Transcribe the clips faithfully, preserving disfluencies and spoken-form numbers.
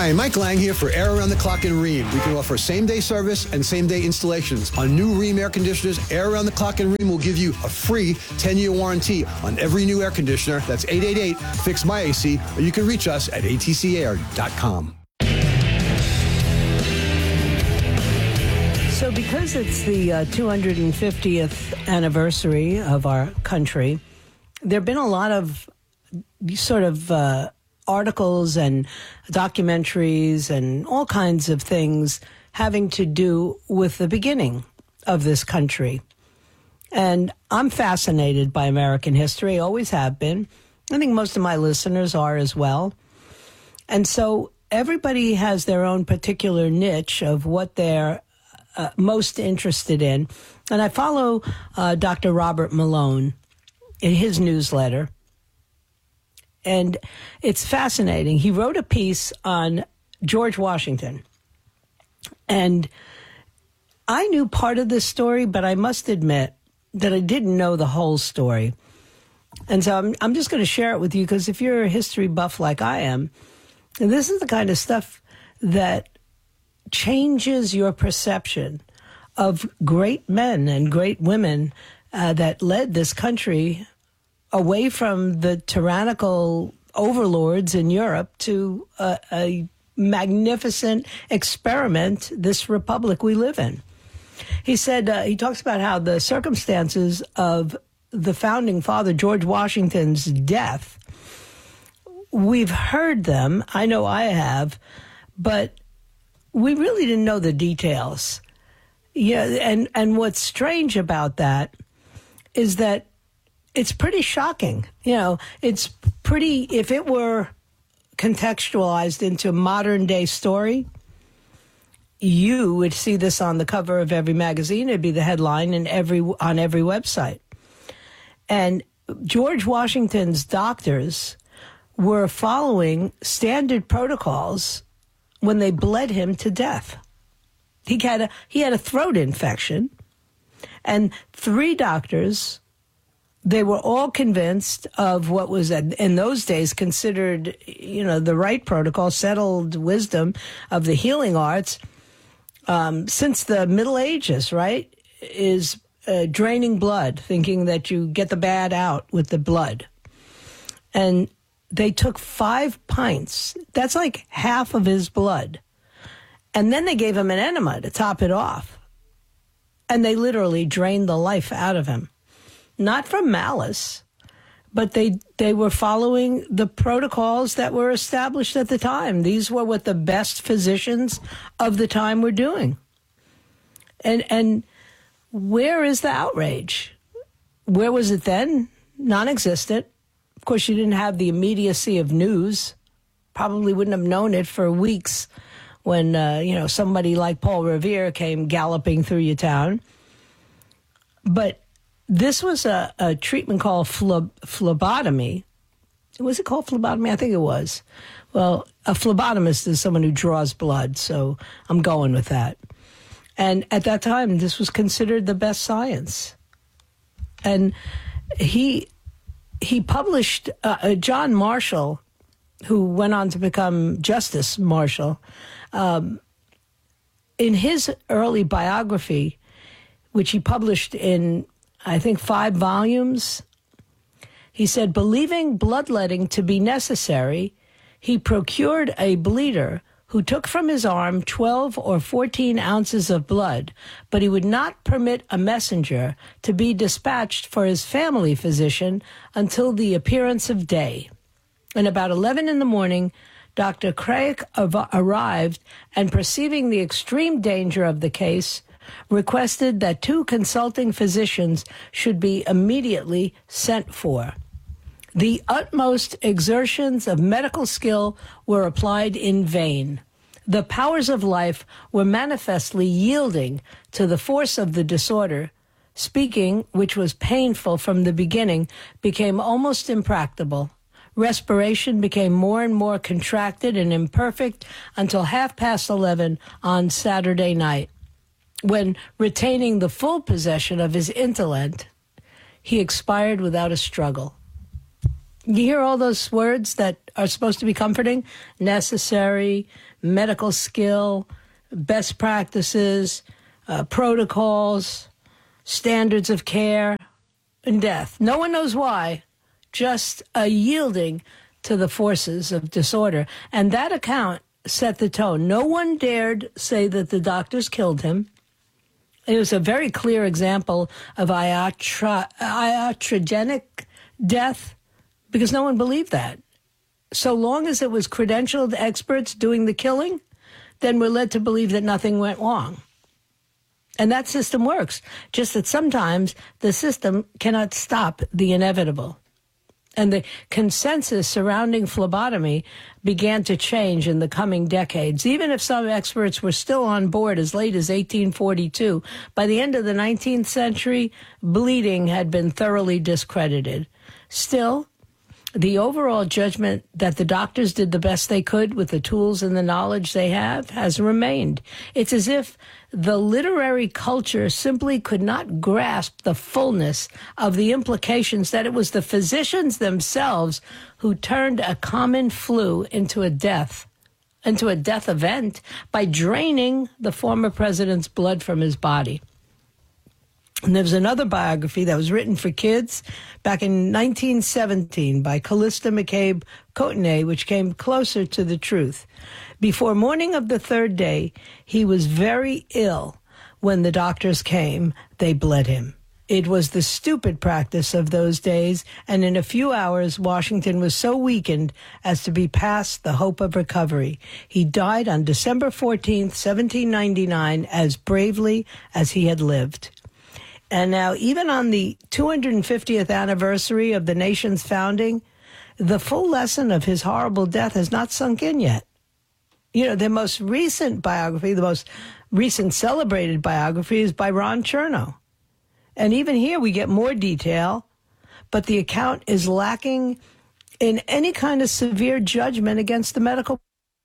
Hi, Mike Lang here for Air Around the Clock in Rheem. We can offer same-day service and same-day installations. On new Rheem air conditioners, Air Around the Clock in Rheem will give you a free ten-year warranty on every new air conditioner. That's eight eight eight, fix my A C, or you can reach us at a t c air dot com. So because it's the uh, two hundred fiftieth anniversary of our country, there have been a lot of sort of uh, articles and documentaries and all kinds of things having to do with the beginning of this country. And I'm fascinated by American history, always have been. I think most of my listeners are as well. And so everybody has their own particular niche of what they're uh, most interested in. And I follow uh, Doctor Robert Malone in his newsletter. And it's fascinating. He wrote a piece on George Washington. And I knew part of this story, but I must admit that I didn't know the whole story. And so I'm, I'm just going to share it with you because if you're a history buff like I am, and this is the kind of stuff that changes your perception of great men and great women uh, that led this country away from the tyrannical overlords in Europe to a, a magnificent experiment, this republic we live in. He said, uh, he talks about how the circumstances of the founding father, George Washington's death, we've heard them, I know I have, but we really didn't know the details. Yeah, and, and what's strange about that is that it's pretty shocking. You know, it's pretty, if it were contextualized into modern day story, you would see this on the cover of every magazine. It'd be the headline in every, on every website. And George Washington's doctors were following standard protocols when they bled him to death. He had a, he had a throat infection, and three doctors, they were all convinced of what was in those days considered, you know, the right protocol, settled wisdom of the healing arts um, since the Middle Ages, right, is uh, draining blood, thinking that you get the bad out with the blood. And they took five pints. That's like half of his blood. And then they gave him an enema to top it off. And they literally drained the life out of him. Not from malice, but they they were following the protocols that were established at the time. These were what the best physicians of the time were doing. And and where is the outrage? Where was it then? Non-existent. Of course, you didn't have the immediacy of news. Probably wouldn't have known it for weeks when, uh, you know, somebody like Paul Revere came galloping through your town. But this was a, a treatment called phleb- phlebotomy. Was it called phlebotomy? I think it was. Well, a phlebotomist is someone who draws blood, so I'm going with that. And at that time, this was considered the best science. And he he published, uh, John Marshall, who went on to become Justice Marshall, um, in his early biography, which he published in, I think, five volumes, he said, believing bloodletting to be necessary, he procured a bleeder who took from his arm twelve or fourteen ounces of blood, but he would not permit a messenger to be dispatched for his family physician until the appearance of day. And about eleven in the morning, Doctor Craik av- arrived, and perceiving the extreme danger of the case, requested that two consulting physicians should be immediately sent for. The utmost exertions of medical skill were applied in vain. The powers of life were manifestly yielding to the force of the disorder. Speaking, which was painful from the beginning, became almost impracticable. Respiration became more and more contracted and imperfect until half past eleven on Saturday night, when, retaining the full possession of his intellect, he expired without a struggle. You hear all those words that are supposed to be comforting? Necessary, medical skill, best practices, uh, protocols, standards of care, and death. No one knows why, just a yielding to the forces of disorder. And that account set the tone. No one dared say that the doctors killed him. It was a very clear example of iatra- iatrogenic death because no one believed that. So long as it was credentialed experts doing the killing, then we're led to believe that nothing went wrong. And that system works, just that sometimes the system cannot stop the inevitable. And the consensus surrounding phlebotomy began to change in the coming decades. Even if some experts were still on board as late as eighteen forty-two, by the end of the nineteenth century, bleeding had been thoroughly discredited. Still, the overall judgment that the doctors did the best they could with the tools and the knowledge they have has remained. It's as if the literary culture simply could not grasp the fullness of the implications that it was the physicians themselves who turned a common flu into a death, into a death event by draining the former president's blood from his body. And there was another biography that was written for kids back in nineteen seventeen by Callista McCabe Cotenay, which came closer to the truth. Before morning of the third day, he was very ill. When the doctors came, they bled him. It was the stupid practice of those days, and in a few hours, Washington was so weakened as to be past the hope of recovery. He died on December fourteenth, seventeen ninety-nine, as bravely as he had lived. And now, even on the two hundred fiftieth anniversary of the nation's founding, the full lesson of his horrible death has not sunk in yet. You know, the most recent biography, the most recent celebrated biography is by Ron Chernow. And even here we get more detail, but the account is lacking in any kind of severe judgment against the medical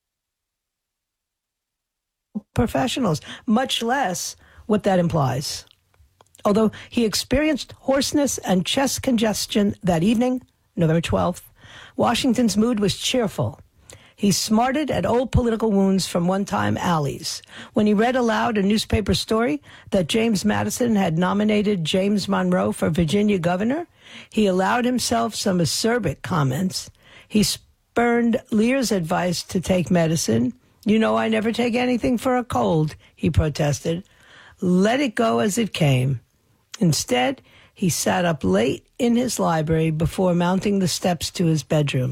professionals, much less what that implies. Although he experienced hoarseness and chest congestion that evening, November twelfth, Washington's mood was cheerful. He smarted at old political wounds from one-time alleys. When he read aloud a newspaper story that James Madison had nominated James Monroe for Virginia governor, he allowed himself some acerbic comments. He spurned Lear's advice to take medicine. "You know I never take anything for a cold," he protested. Let it go as it came. Instead, he sat up late in his library before mounting the steps to his bedroom.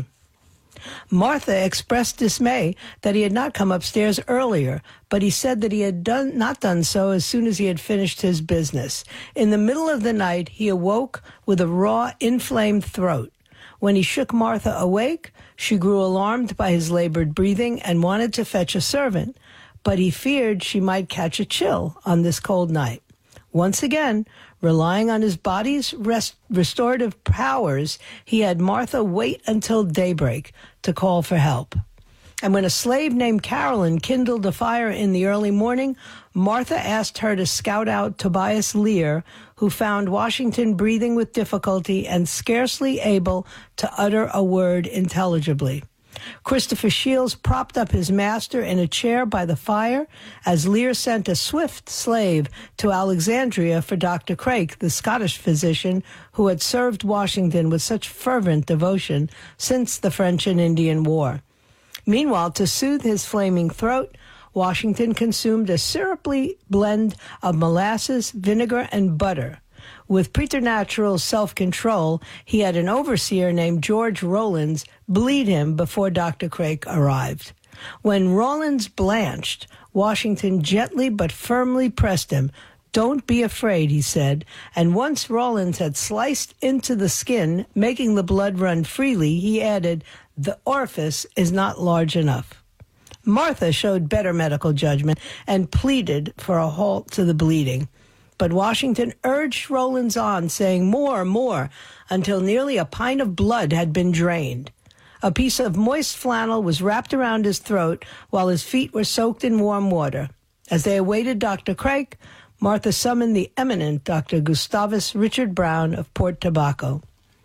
Martha expressed dismay that he had not come upstairs earlier, but he said that he had done, not done so as soon as he had finished his business. In the middle of the night, he awoke with a raw, inflamed throat. When he shook Martha awake, she grew alarmed by his labored breathing and wanted to fetch a servant, but he feared she might catch a chill on this cold night. Once again, relying on his body's rest- restorative powers, he had Martha wait until daybreak to call for help. And when a slave named Carolyn kindled a fire in the early morning, Martha asked her to scout out Tobias Lear, who found Washington breathing with difficulty and scarcely able to utter a word intelligibly. Christopher Shields propped up his master in a chair by the fire as Lear sent a swift slave to Alexandria for Doctor Craik, the Scottish physician who had served Washington with such fervent devotion since the French and Indian War. Meanwhile, to soothe his flaming throat, Washington consumed a syrupy blend of molasses, vinegar, and butter. With preternatural self-control, he had an overseer named George Rollins bleed him before Doctor Craik arrived. When Rollins blanched, Washington gently but firmly pressed him. "Don't be afraid," he said, and once Rollins had sliced into the skin, making the blood run freely, he added, "The orifice is not large enough." Martha showed better medical judgment and pleaded for a halt to the bleeding. But Washington urged Rollins on, saying more, more, until nearly a pint of blood had been drained. A piece of moist flannel was wrapped around his throat while his feet were soaked in warm water. As they awaited Doctor Craik, Martha summoned the eminent Doctor Gustavus Richard Brown of Port Tobacco.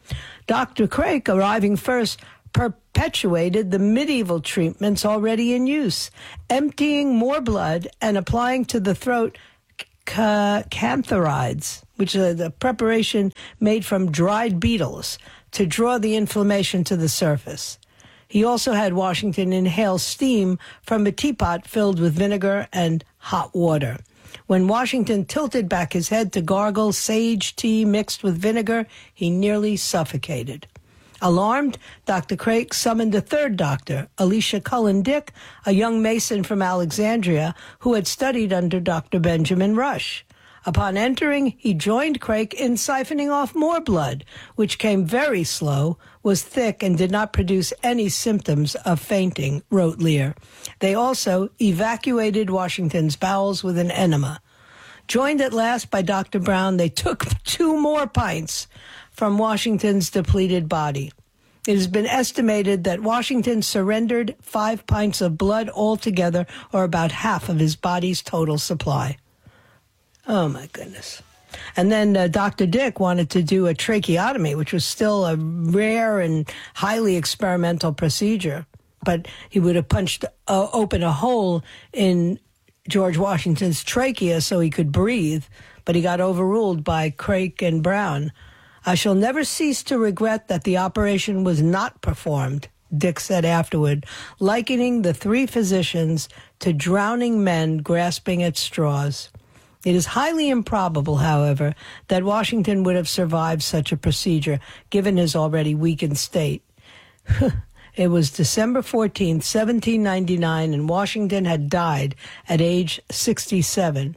Doctor Craik, arriving first, perpetuated the medieval treatments already in use, emptying more blood and applying to the throat ca- cantharides, which is a preparation made from dried beetles to draw the inflammation to the surface. He also had Washington inhale steam from a teapot filled with vinegar and hot water. When Washington tilted back his head to gargle sage tea mixed with vinegar, he nearly suffocated. Alarmed, Doctor Craik summoned a third doctor, Elisha Cullen Dick, a young Mason from Alexandria who had studied under Doctor Benjamin Rush. Upon entering, he joined Craik in siphoning off more blood, which came very slow, was thick, and did not produce any symptoms of fainting, wrote Lear. They also evacuated Washington's bowels with an enema. Joined at last by Doctor Brown, they took two more pints from Washington's depleted body. It has been estimated that Washington surrendered five pints of blood altogether, or about half of his body's total supply. Oh, my goodness. And then uh, Doctor Dick wanted to do a tracheotomy, which was still a rare and highly experimental procedure. But he would have punched uh, open a hole in George Washington's trachea so he could breathe, but he got overruled by Craik and Brown. I shall never cease to regret that the operation was not performed, Dick said afterward, likening the three physicians to drowning men grasping at straws. It is highly improbable, however, that Washington would have survived such a procedure, given his already weakened state. It was December fourteenth, seventeen ninety-nine, and Washington had died at age sixty-seven.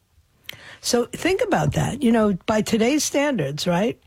So think about that. You know, by today's standards, right?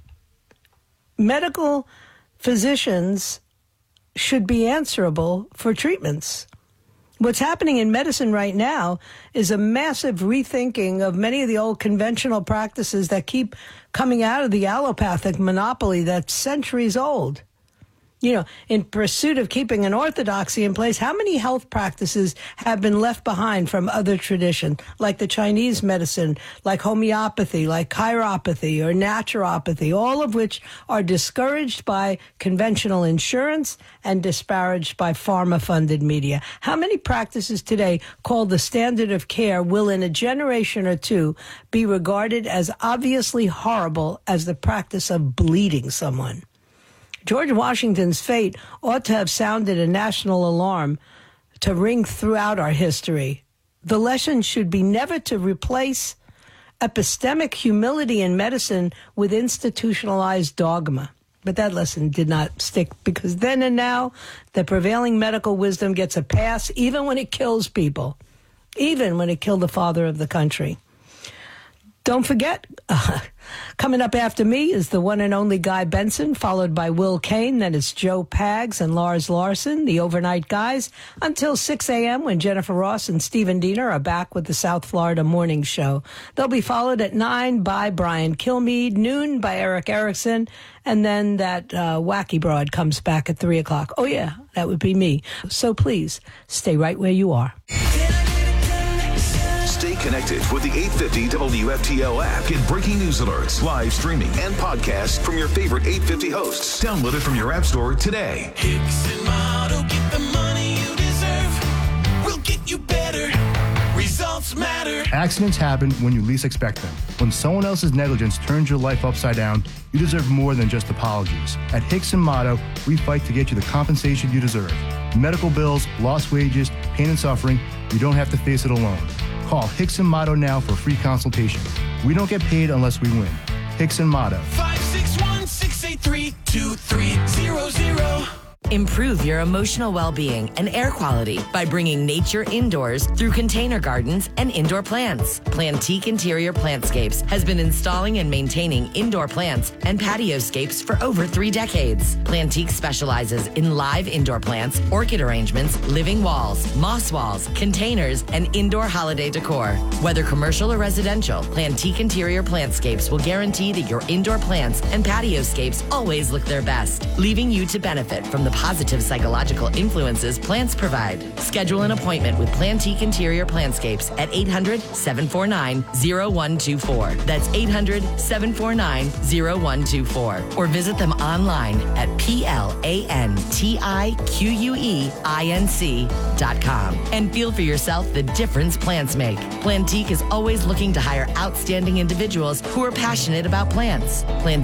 Medical physicians should be answerable for treatments. What's happening in medicine right now is a massive rethinking of many of the old conventional practices that keep coming out of the allopathic monopoly that's centuries old. You know, in pursuit of keeping an orthodoxy in place, how many health practices have been left behind from other traditions, like the Chinese medicine, like homeopathy, like chiropathy or naturopathy, all of which are discouraged by conventional insurance and disparaged by pharma-funded media? How many practices today called the standard of care will in a generation or two be regarded as obviously horrible as the practice of bleeding someone? George Washington's fate ought to have sounded a national alarm to ring throughout our history. The lesson should be never to replace epistemic humility in medicine with institutionalized dogma. But that lesson did not stick, because then and now, the prevailing medical wisdom gets a pass even when it kills people, even when it killed the father of the country. Don't forget, uh, coming up after me is the one and only Guy Benson, followed by Will Kane. Then it's Joe Pags and Lars Larson, the Overnight Guys, until six a.m. when Jennifer Ross and Stephen Diener are back with the South Florida Morning Show. They'll be followed at nine by Brian Kilmeade, noon by Eric Erickson, and then that uh, wacky broad comes back at three o'clock. Oh, yeah, that would be me. So please, stay right where you are. Stay connected with the eight fifty W F T L app. Get breaking news alerts, live streaming, and podcasts from your favorite eight fifty hosts. Download it from your app store today. Hicks and Motto, get the money you deserve. We'll get you better. Results matter. Accidents happen when you least expect them. When someone else's negligence turns your life upside down, you deserve more than just apologies. At Hicks and Motto, we fight to get you the compensation you deserve. Medical bills, lost wages, pain and suffering, you don't have to face it alone. Call Hicks and Motto now for a free consultation. We don't get paid unless we win. Hicks and Motto. five six one, six eight three, two three zero zero. Improve your emotional well-being and air quality by bringing nature indoors through container gardens and indoor plants. Plantique Interior Plantscapes has been installing and maintaining indoor plants and patioscapes for over three decades. Plantique specializes in live indoor plants, orchid arrangements, living walls, moss walls, containers, and indoor holiday decor. Whether commercial or residential, Plantique Interior Plantscapes will guarantee that your indoor plants and patioscapes always look their best, leaving you to benefit from the positive psychological influences plants provide. Schedule an appointment with Plantique Interior Plantscapes at eight hundred, seven four nine, zero one two four. That's eight hundred, seven four nine, zero one two four. Or visit them online at P L A N T I Q U E I N C dot com. And feel for yourself the difference plants make. Plantique is always looking to hire outstanding individuals who are passionate about plants. Plantique